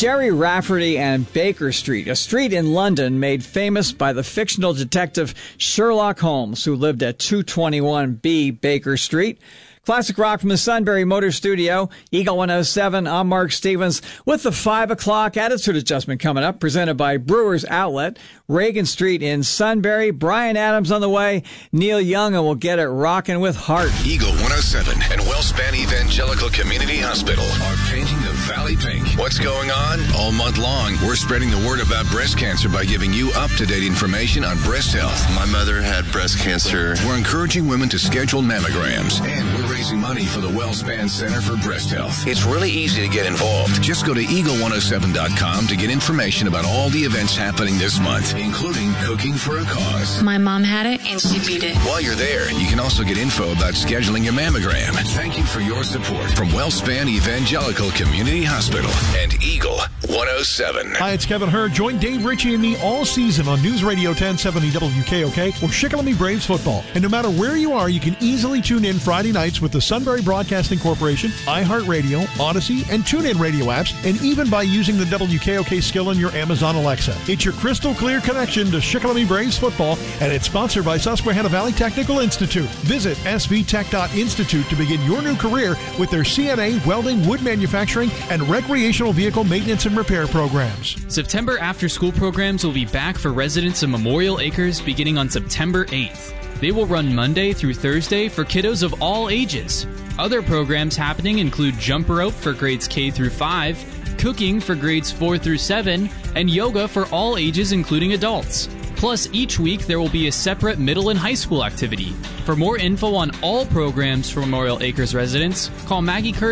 Sherry Rafferty and Baker Street, a street in London made famous by the fictional detective Sherlock Holmes, who lived at 221B Baker Street. Classic rock from the Sunbury Motor Studio, Eagle 107. I'm Mark Stevens with the 5 o'clock Attitude Adjustment coming up, presented by Brewers Outlet, Reagan Street in Sunbury. Brian Adams on the way, Neil Young, and we'll get it rocking with heart. Eagle 107 and WellSpan Evangelical Community Hospital are painting the Valley pink. What's going on? All month long, we're spreading the word about breast cancer by giving you up-to-date information on breast health. My mother had breast cancer. We're encouraging women to schedule mammograms, and we're raising money for the WellSpan Center for Breast Health. It's really easy to get involved. Just go to eagle107.com to get information about all the events happening this month, including Cooking for a Cause. My mom had it and she beat it. While you're there, you can also get info about scheduling your mammogram. Thank you for your support from WellSpan Evangelical Community Hospital and Eagle 107. Hi, it's Kevin Hurd. Join Dave Ritchie and me all season on News Radio 1070 WKOK or Shikellamy Braves football. And no matter where you are, you can easily tune in Friday nights with the Sunbury Broadcasting Corporation, iHeartRadio, Odyssey, and TuneIn radio apps, and even by using the WKOK skill in your Amazon Alexa. It's your crystal clear connection to Shikellamy Braves football, and it's sponsored by Susquehanna Valley Technical Institute. Visit svtech.institute to begin your new career with their CNA, welding, wood manufacturing, and recreational vehicle maintenance and repair programs. September after-school programs will be back for residents of Memorial Acres beginning on September 8th. They will run Monday through Thursday for kiddos of all ages. Other programs happening include jump rope for grades K through 5, cooking for grades 4 through 7, and yoga for all ages including adults. Plus, each week there will be a separate middle and high school activity. For more info on all programs for Memorial Acres residents, call Maggie Curry